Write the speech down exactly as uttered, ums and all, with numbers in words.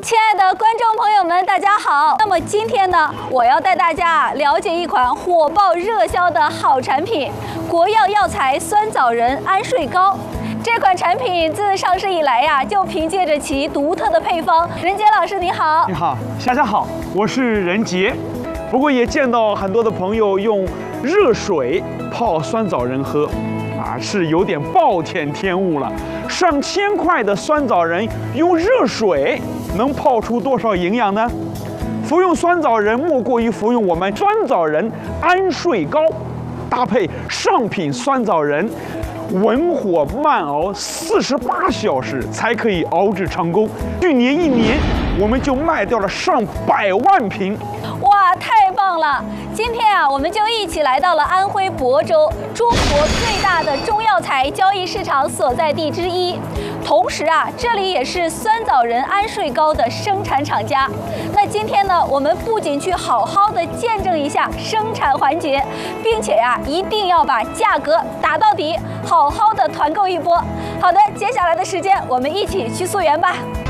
亲爱的观众朋友们，大家好。那么今天呢，我要带大家了解一款火爆热销的好产品——国药药材酸枣仁安睡膏。这款产品自上市以来呀，就凭借着其独特的配方。任杰老师你好， 你好，大家好，我是任杰。不过也见到很多的朋友用热水泡酸枣仁喝，啊，是有点暴殄天物了。上千块的酸枣仁用热水能泡出多少营养呢？服用酸枣仁莫过于服用我们酸枣仁安睡膏，搭配上品酸枣仁，文火慢熬四十八小时才可以熬制成功。去年一年，我们就卖掉了上百万瓶。 哇，太棒了！今天啊，我们就一起来到了安徽亳州，中国最大的中药材交易市场所在地之一。同时啊，这里也是酸枣仁安睡膏的生产厂家。那今天呢，我们不仅去好好的见证一下生产环节，并且呀、啊，一定要把价格打到底，好好的团购一波。好的，接下来的时间我们一起去溯源吧。